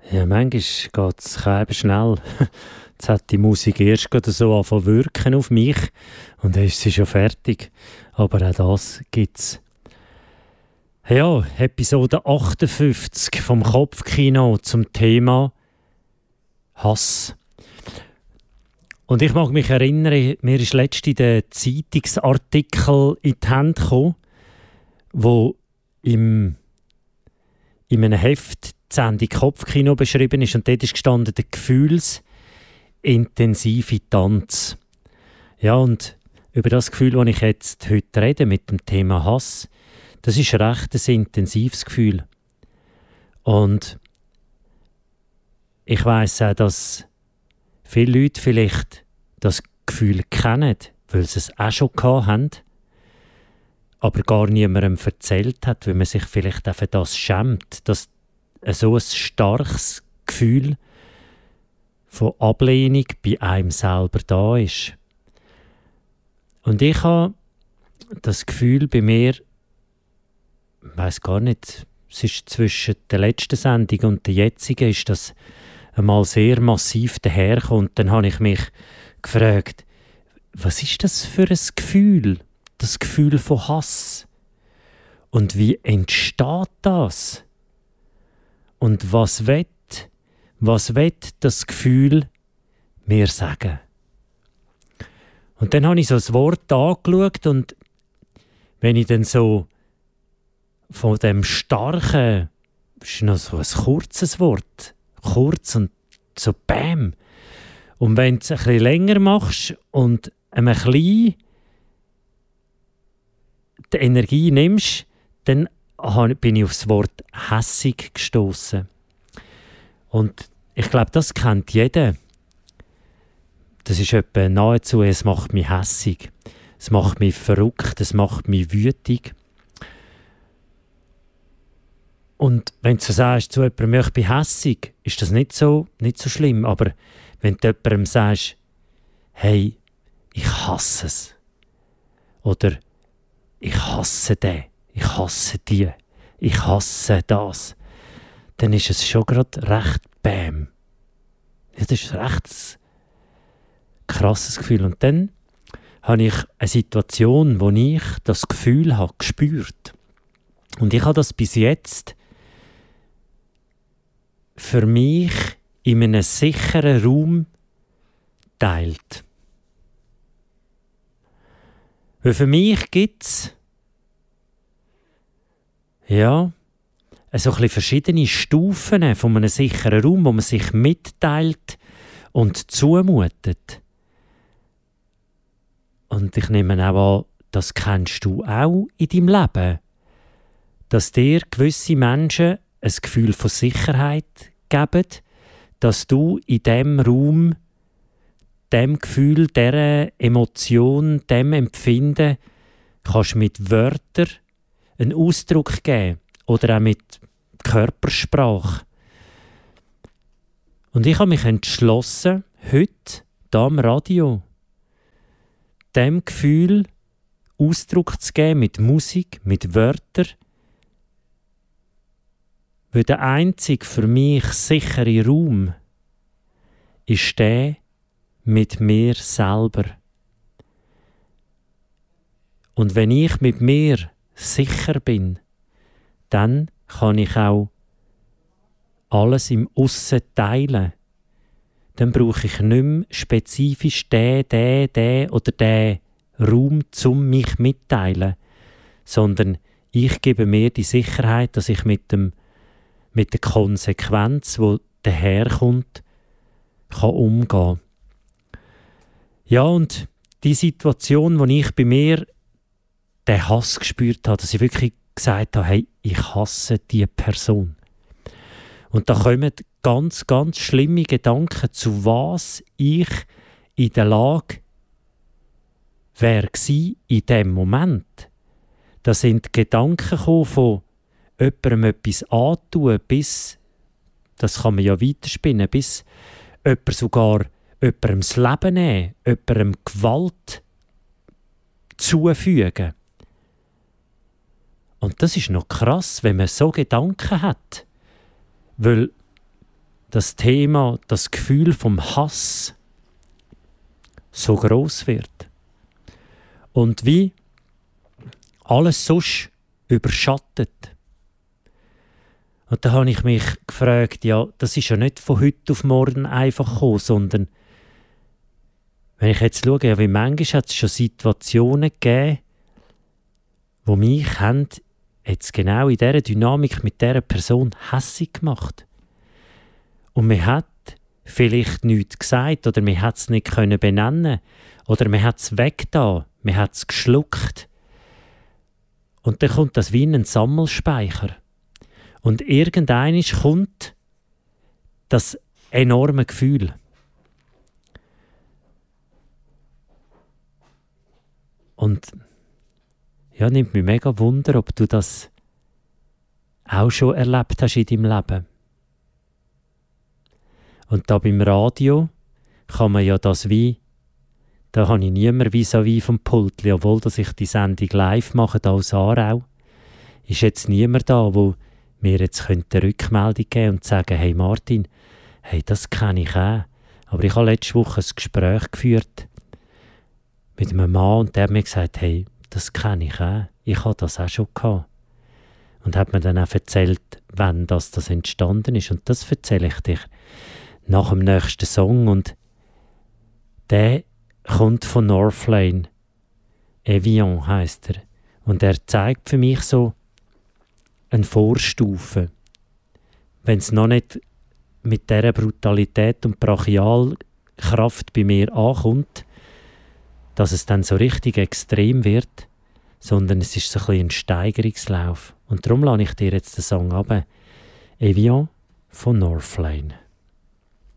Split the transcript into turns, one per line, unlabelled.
Ja, manchmal geht es eben schnell. Jetzt hat die Musik erst gerade so angefangen zu wirken auf mich und dann ist sie schon fertig. Aber auch das gibt's. Ja, Episode 58 vom Kopfkino zum Thema Hass. Und ich mag mich erinnern, mir ist letztens der Zeitungsartikel in die Hände gekommen, wo in einem Heft die Sendung Kopfkino beschrieben ist. Und dort ist gestanden, der gefühlsintensive Tanz. Ja, und über das Gefühl, das ich jetzt heute rede, mit dem Thema Hass, das ist recht ein intensives Gefühl. Und ich weiss auch, dass viele Leute vielleicht das Gefühl kennen, weil sie es auch schon gehabt haben, aber gar niemandem erzählt hat, weil man sich vielleicht auch für das schämt, dass so ein starkes Gefühl von Ablehnung bei einem selber da ist. Und ich habe das Gefühl bei mir, ich weiss gar nicht, es ist zwischen der letzten Sendung und der jetzigen ist das einmal sehr massiv dahergekommen. Und dann habe ich mich gefragt, was ist das für ein Gefühl? Das Gefühl von Hass. Und wie entsteht das? Und was will das Gefühl mir sagen? Und dann habe ich so das Wort angeschaut und wenn ich dann so von dem starken, das ist noch so ein kurzes Wort, kurz und so bam. Und wenn du es ein bisschen länger machst und ein bisschen die Energie nimmst, dann bin ich auf das Wort hässig gestoßen. Und ich glaube, das kennt jeder. Das ist etwa nahezu, es macht mich hässig. Es macht mich verrückt, es macht mich wütig. Und wenn du sagst, zu jemandem, ich bin hässig, ist das nicht so schlimm. Aber wenn du jemandem sagst, hey, ich hasse es. Oder ich hasse den, ich hasse die, ich hasse das, dann ist es schon gerade recht bäm. Ja, das ist recht ein krasses Gefühl. Und dann habe ich eine Situation, wo ich das Gefühl habe gespürt. Und ich habe das bis jetzt für mich in einem sicheren Raum teilt. Weil für mich gibt es so verschiedene Stufen von einem sicheren Raum, wo man sich mitteilt und zumutet. Und ich nehme auch an, das kennst du auch in deinem Leben, dass dir gewisse Menschen ein Gefühl von Sicherheit geben, dass du in diesem Raum dem Gefühl, dieser Emotion, dem Empfinden kannst mit Wörtern einen Ausdruck geben oder auch mit Körpersprache. Und ich habe mich entschlossen, heute hier am Radio dem Gefühl Ausdruck zu geben mit Musik, mit Wörtern, weil der einzige für mich sichere Raum ist der mit mir selber. Und wenn ich mit mir sicher bin, dann kann ich auch alles im Aussen teilen. Dann brauche ich nicht mehr spezifisch den oder den Raum, um mich mitteilen, sondern ich gebe mir die Sicherheit, dass ich mit der Konsequenz, die daherkommt, kann umgehen. Ja, und die Situation, wo ich bei mir den Hass gespürt habe, dass ich wirklich gesagt habe, hey, ich hasse diese Person. Und da kommen ganz, ganz schlimme Gedanken, zu was ich in der Lage wäre in diesem Moment. Da sind Gedanken gekommen von jemandem etwas antun, bis, das kann man ja weiterspinnen, bis jemand sogar jemandem das Leben nehmen, jemandem Gewalt zufügen. Und das ist noch krass, wenn man so Gedanken hat. Weil das Thema, das Gefühl vom Hass so groß wird. Und wie alles sonst überschattet. Und da habe ich mich gefragt, ja, das ist ja nicht von heute auf morgen einfach gekommen, sondern wenn ich jetzt schaue, ja, wie manchmal hat es schon Situationen gegeben, wo mich haben jetzt genau in dieser Dynamik mit dieser Person hässig gemacht. Und man hat vielleicht nichts gesagt oder man hat es nicht können benennen oder man hat es weggetan, man hat es geschluckt. Und dann kommt das wie in einen Sammelspeicher. Und irgendwann kommt das enorme Gefühl. Und ja, nimmt mich mega Wunder, ob du das auch schon erlebt hast in deinem Leben. Und da beim Radio kann man ja das da habe ich niemanden vis-à-vis vom Pultli, obwohl dass ich die Sendung live mache, da aus Aarau, ist jetzt niemand da, wo mir jetzt eine Rückmeldung geben und sagen, hey Martin, hey, das kenne ich auch. Aber ich habe letzte Woche ein Gespräch geführt mit einem Mann und der hat mir gesagt, hey, das kenne ich auch. Ich habe das auch schon gehabt. Und hat mir dann auch erzählt, wann das entstanden ist. Und das erzähle ich dir nach dem nächsten Song. Und der kommt von Northlane. Evian heisst er. Und er zeigt für mich so eine Vorstufe. Wenn es noch nicht mit dieser Brutalität und Brachialkraft bei mir ankommt, dass es dann so richtig extrem wird, sondern es ist so ein bisschen ein Steigerungslauf. Und darum lasse ich dir jetzt den Song runter. Evian von Northlane.